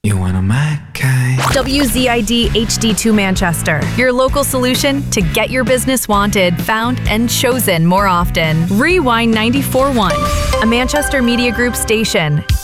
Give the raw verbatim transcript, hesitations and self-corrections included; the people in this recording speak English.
You want a Mackay? W Z I D H D two Manchester, your local solution to get your business wanted, found, and chosen more often. Rewind ninety-four point one, a Manchester Media Group station.